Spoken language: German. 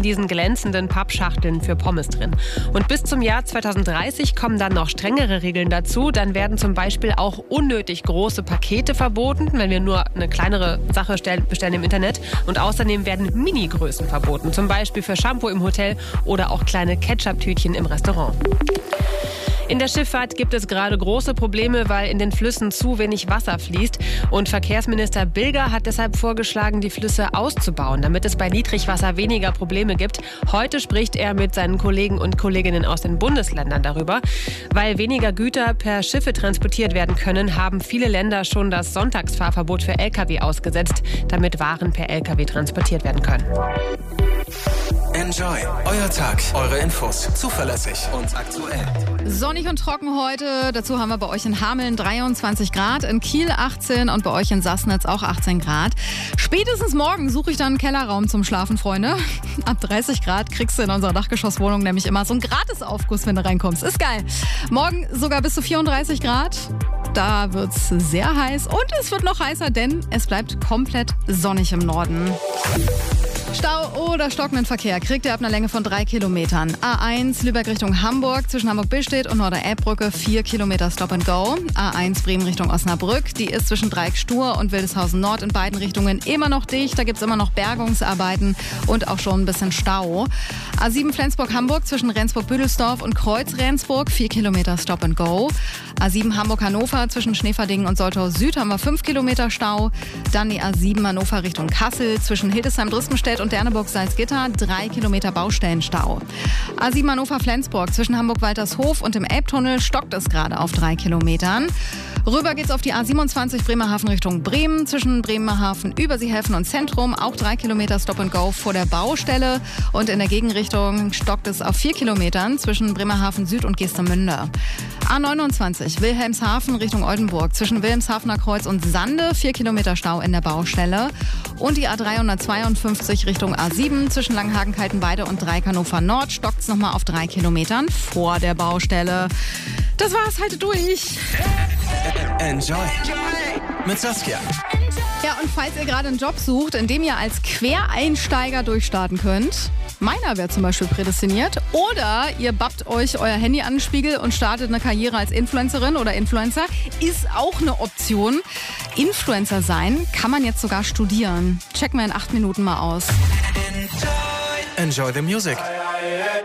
diesen glänzenden Pappschachteln für Pommes drin. Und bis zum Jahr 2030 kommen dann noch strengere Regeln dazu. Dann werden zum Beispiel auch unnötig große Pakete verboten, wenn wir nur eine kleinere Sache bestellen im Internet. Und außerdem werden Mini-Größen verboten, zum Beispiel für Shampoo im Hotel oder auch kleine Ketchup-Tütchen im Restaurant. In der Schifffahrt gibt es gerade große Probleme, weil in den Flüssen zu wenig Wasser fließt. Und Verkehrsminister Bilger hat deshalb vorgeschlagen, die Flüsse auszubauen, damit es bei Niedrigwasser weniger Probleme gibt. Heute spricht er mit seinen Kollegen und Kolleginnen aus den Bundesländern darüber. Weil weniger Güter per Schiffe transportiert werden können, haben viele Länder schon das Sonntagsfahrverbot für Lkw ausgesetzt, damit Waren per Lkw transportiert werden können. Enjoy. Euer Tag. Eure Infos. Zuverlässig und aktuell. Sonnig und trocken heute. Dazu haben wir bei euch in Hameln 23 Grad, in Kiel 18 und bei euch in Sassnitz auch 18 Grad. Spätestens morgen suche ich dann einen Kellerraum zum Schlafen, Freunde. Ab 30 Grad kriegst du in unserer Dachgeschosswohnung nämlich immer so einen Gratisaufguss, wenn du reinkommst. Ist geil. Morgen sogar bis zu 34 Grad. Da wird's sehr heiß und es wird noch heißer, denn es bleibt komplett sonnig im Norden. Stau oder stockenden Verkehr kriegt ihr ab einer Länge von 3 Kilometern. A1 Lübeck Richtung Hamburg, zwischen Hamburg-Billstedt und Norder-Elbbrücke 4 Kilometer Stop and Go. A1 Bremen Richtung Osnabrück, die ist zwischen Dreieck-Stur und Wildeshausen Nord in beiden Richtungen immer noch dicht. Da gibt es immer noch Bergungsarbeiten und auch schon ein bisschen Stau. A7 Flensburg-Hamburg zwischen Rendsburg-Büdelsdorf und Kreuz-Rendsburg 4 Kilometer Stop and Go. A7 Hamburg-Hannover zwischen Schneeverdingen und Soltau Süd haben wir 5 Kilometer Stau. Dann die A7 Hannover Richtung Kassel zwischen Hildesheim-Drispenstedt und Derneburg-Salzgitter 3 Kilometer Baustellenstau. A7 Hannover-Flensburg zwischen Hamburg-Waltershof und dem Elbtunnel stockt es gerade auf 3 Kilometern. Rüber geht's auf die A27 Bremerhaven Richtung Bremen zwischen Bremerhaven, Überseehelfen und Zentrum. Auch 3 Kilometer Stop and Go vor der Baustelle. Und in der Gegenrichtung stockt es auf 4 Kilometern zwischen Bremerhaven Süd und Geestemünde. A29 Wilhelmshaven Richtung Oldenburg zwischen Wilhelmshavener Kreuz und Sande 4 Kilometer Stau in der Baustelle. Und die A352 Richtung A7 zwischen Langenhagen-Kaltenweide und Dreieck Hannover Nord stockt es nochmal auf 3 Kilometern vor der Baustelle. Das war's, haltet durch. Enjoy. Mit Saskia. Ja, und falls ihr gerade einen Job sucht, in dem ihr als Quereinsteiger durchstarten könnt, meiner wäre zum Beispiel prädestiniert, oder ihr bappt euch euer Handy an den Spiegel und startet eine Karriere als Influencerin oder Influencer, ist auch eine Option. Influencer sein kann man jetzt sogar studieren. Checken wir in 8 Minuten mal aus. Enjoy the music.